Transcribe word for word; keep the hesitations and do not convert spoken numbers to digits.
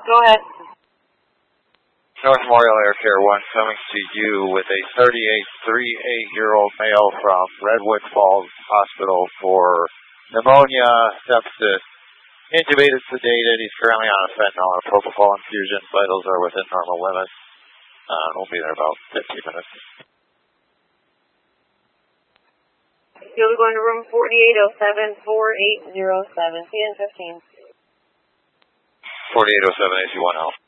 Go ahead. North Memorial Air Care one coming to you with a thirty-eight, thirty-eight-year-old male from Redwood Falls Hospital for pneumonia, sepsis, intubated, sedated. He's currently on a fentanyl and propofol infusion. Vitals are within normal limits. Uh, we'll be there about fifteen minutes. You'll be going to room forty-eight oh seven, four eight zero seven. See you in fifteen. forty-eight oh seven A C one L.